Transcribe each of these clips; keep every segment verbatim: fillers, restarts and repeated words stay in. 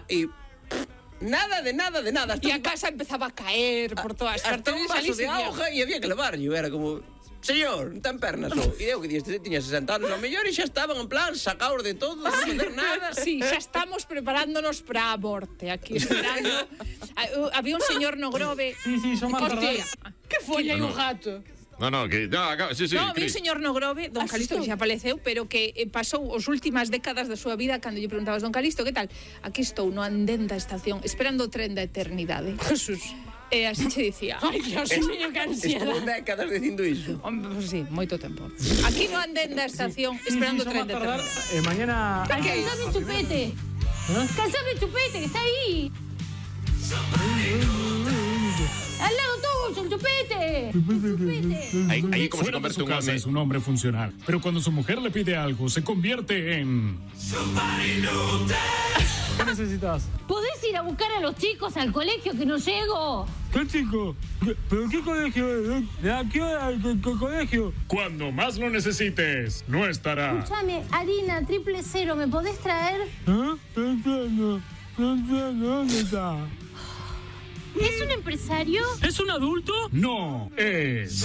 y... Nada de nada de nada. E a casa empezaba a caer por todas partes. Hasta un vaso de auga e había que levarlo. Era como... Señor, non ten pernas só. E eu que diste, tiña sesenta anos ao mellor e xa estaban en plan sacaos de todo, non fazer nada. Sí, xa estamos preparándonos para a morte aquí esperando. Había un señor no Grove. Sí, sí, son máis verdade. Que foi aí o gato? No, no, que... No, acá, sí, sí, no, había un señor no Grove, don Calisto, que xa faleceu, pero que pasou as últimas décadas da súa vida cando lle preguntabas, don Calisto, que tal? Aquí estou no andén da estación, esperando o tren da eternidade. Jesús. E así che dicía. Ai, Dios mío, que ansiedade. Estuvo décadas dicindo iso. Hombre, pues sí, moito tempo. Aquí no andén da estación, sí, esperando o sí, sí, tren de eternidade. Eh, mañana... ¡Cansame chupete! ¿Eh? ¡Cansame chupete, que está ahí! ¡Al lado tuyo, el chupete! chupete. Ahí, ahí como Fuera se convierte de su un casa hombre. es un hombre funcional, pero cuando su mujer le pide algo, se convierte en... ¿Qué necesitas? ¿Podés ir a buscar a los chicos al colegio que no llego? ¿Qué chico? ¿Pero qué colegio? ¿A qué hora? ¿Qué, qué colegio? Cuando más lo necesites, no estará. Escúchame, harina triple cero, ¿me podés traer? ¿Eh? No entiendo. No entiendo. ¿Dónde está? ¿Es un empresario? ¿Es un adulto? No, es...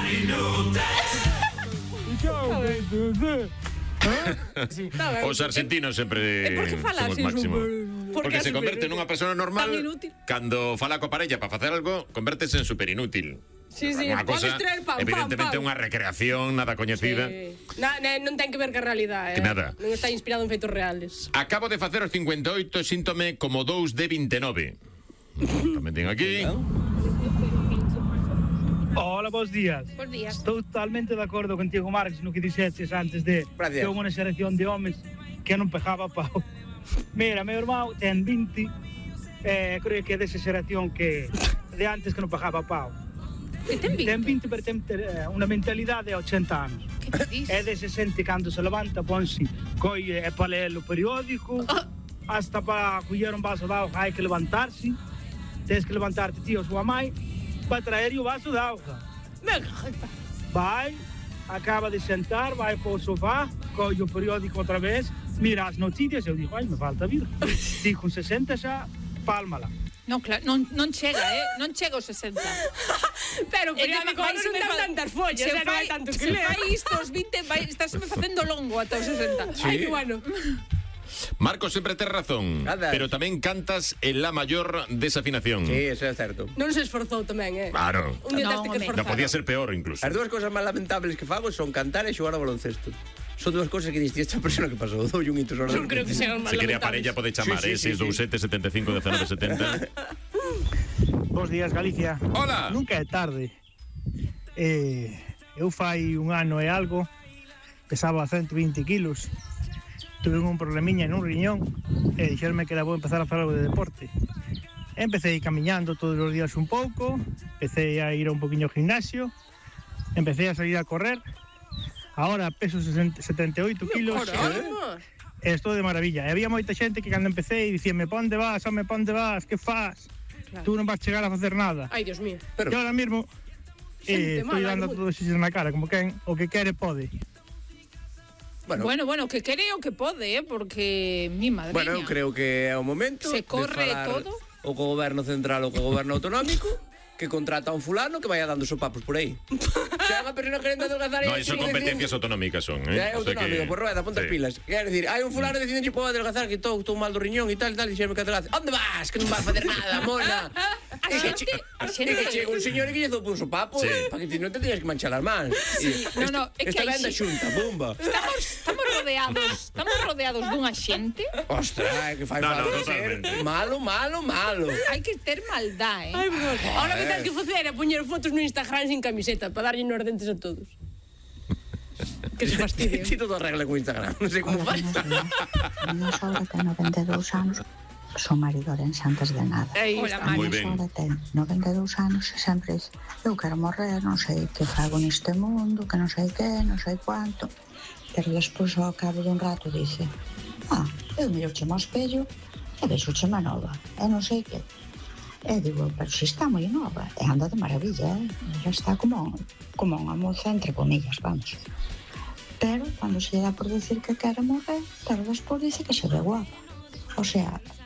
Sí. Os argentinos sempre son os máximos. Porque se converte nunha persona normal cando fala coa parella para facer algo, convértese en superinútil. Sí, sí, unha cosa, podes traer pam, evidentemente pam, pam. unha recreación nada coñecida. Sí. Na, na, non ten que ver ca realidade, eh? Que nada. Non está inspirado en feitos reales. Acabo de facer os cincuenta e oito, síntome como dous de vinte e nove. Tamén ten aquí. Hola, bons días. Bons días. Estou totalmente de acordo contigo, Marcos, no que dixeches antes de Gracias. que houve unha xeración de homes que non pejaba pau. Mira, meu irmão ten vinte, eh, creo que é desa xeración que de antes que non pejaba pau. E ten vinte? Ten vinte, pero ten eh, unha mentalidade de ochenta anos. Que te dis? É dese xente cando se levanta, ponse colle e para ler o periódico, Ah. hasta para coller un vaso de auga hai que levantarse, tens que levantarte ti ou súa mãe para traer o vaso de auga. Vai, acaba de sentar, vai para o sofá, colle o periódico outra vez, mira as noticias, eu digo, ai, me falta vir. Digo, sesenta xa, pálmala. Non, claro, non, non chega, eh? Non chega aos sesenta. Pero o periódico non ten tantas follas, se non hai fai, tanto que se ler. fai isto aos vinte, vai, estás me facendo longo ata os sesenta. Sí. Ai, que bueno. Marcos sempre ten razón, Nada. pero tamén cantas en la mayor desafinación. Sí, eso é certo. Non se esforzou tamén, eh? Claro. Un día No, teste que home. Non esforzar. podía ser peor, incluso. As dúas cousas máis lamentables que fago son cantar e xogar ao baloncesto. Son dúas cousas que diste esta persona que pasou. Dou un hito sobre. Non creo que sean máis Se quere a lamentables. parella pode chamar, Sí, sí, eh, sí, seis dous sete, setenta e cinco, diecinueve setenta. Bos días, Galicia. Hola. Nunca é tarde. Eh, eu fai un ano e algo, pesaba ciento vinte kilos, tuve un problemiña nun riñón e dixerme que era bo empezar a facer algo de deporte. Empecé camiñando todos os días un pouco, empecé a ir a un poquinho ao gimnasio, empecé a salir a correr, ahora peso setenta e oito kilos. Caramba. E estou de maravilla. E había moita xente que cando empecé dicíame, pa onde vas, home, pa onde vas, que fas? Claro. Tú non vas chegar a facer nada. Ai, Dios mío. Pero- E ahora mesmo Xente eh, estou mala, dando moi- todos esos na cara, como quen o que quere pode. Bueno, Bueno, bueno, que creo que pode, eh? Porque, mi madriña. bueno, eu creo que é o momento Se corre de falar todo. o co goberno central ou co goberno autonómico que contrata a un fulano que vaya dando sopapos por aí. Se é unha persona querendo adelgazar No, e iso sigue competencias dicindo- autonómicas son, eh? É O sea autonómico, que- por rueda, ponte as Sí. pilas. Quer decir, hai un fulano dicindo que podo adelgazar, que estou estou mal do riñón e tal, e tal, e xerme que adelgace. Onde vas? Que non vas a facer nada, mona. A E que xente, che- a E xente... que chega un señor e que lle zopa un sopapo, Sí. para que ti non te teñas que manchar as mans. Sí, no, no, é que Esta hai venda xe- xunta, bomba. Estamos, estamos rodeados, estamos rodeados dunha xente. Ostras, é que fai No, no, falta ser totalmente. malo, malo, malo. Hai que ter maldad, eh? Ai, por favor. Ahora que tens que facer é poñer fotos no Instagram sin camiseta para darlle nos dentes a todos. Que se fastidien. Si todo arregla con Instagram, non sei como fai. A miña sogra ten noventa e dous anos, son maridora en Santas de Nada. Aí Hola, está. Mari. Moi A ben. miña sogra ten noventa e dous anos e sempre dice, eu quero morrer, non sei que fago neste mundo, que non sei que, non sei cuánto. Pero despois ao cabo dun rato dice, ah, eu miro chemo ao espello e vexo chema nova, e non sei que. E digo, pero se está moi nova, e anda de maravilla, eh? Já está como, como unha moza entre comillas, vamos. Pero cando se dá por decir que quere morrer, pero despois dice que se ve guapa. O sea,